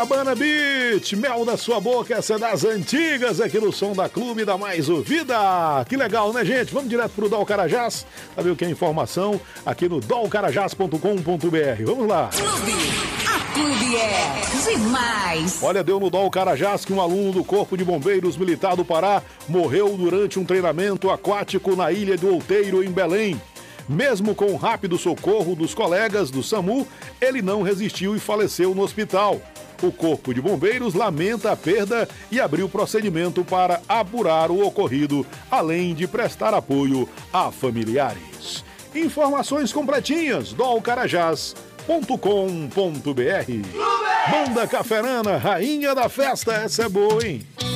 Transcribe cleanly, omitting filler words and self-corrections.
Habana Beach, mel na sua boca, essa é das antigas aqui no Som da Clube da Mais Ouvida. Que legal, né, gente? Vamos direto pro Dol Carajás, saber o que é informação aqui no dolcarajás.com.br. Vamos lá. A Clube é demais. Olha, deu no Dol Carajás que um aluno do Corpo de Bombeiros Militar do Pará morreu durante um treinamento aquático na Ilha do Outeiro, em Belém. Mesmo com o rápido socorro dos colegas do SAMU, ele não resistiu e faleceu no hospital. O Corpo de Bombeiros lamenta a perda e abriu procedimento para apurar o ocorrido, além de prestar apoio a familiares. Informações completinhas, dolcarajás.com.br. Banda Caferana, rainha da festa, essa é boa, hein?